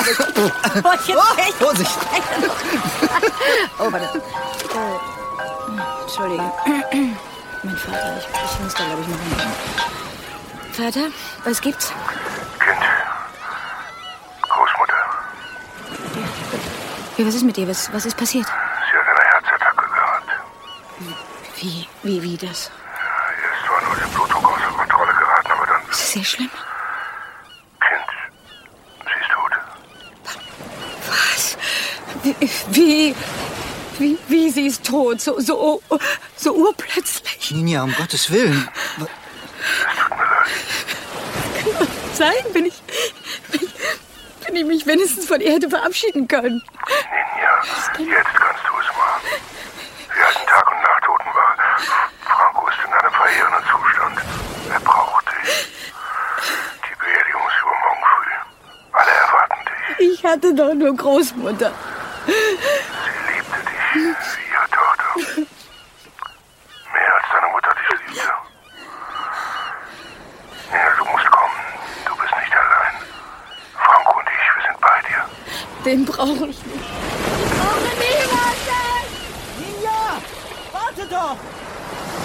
Jetzt Vorsicht! Oh, warte. Entschuldige. Mein Vater, ich muss da, glaube ich, noch hin. Vater, was gibt's? Kind. Großmutter. Ja, was ist mit dir? Was ist passiert? Sie hat eine Herzattacke gehabt. Wie das? Erst war nur der Blutdruck außer Kontrolle geraten, aber dann... Ist das sehr schlimm? Kind, sie ist tot. Was? Wie sie ist tot? So urplötzlich. Ninja, um Gottes Willen. Es tut mir leid. Kann doch sein, wenn ich mich wenigstens von ihr hätte verabschieden können. Ninja, jetzt kannst du es machen. Sie halten Tag und Nacht Totenwache. Franco ist in einem verheerenden Zustand. Er braucht dich. Die Beerdigung ist übermorgen früh. Alle erwarten dich. Ich hatte doch nur Großmutter. Sie liebte dich wie ihre Tochter. Mehr als deine Mutter dich liebte. Nina, du musst kommen. Du bist nicht allein. Franco und ich, wir sind bei dir. Den brauche ich nicht. Ninja! Warte doch!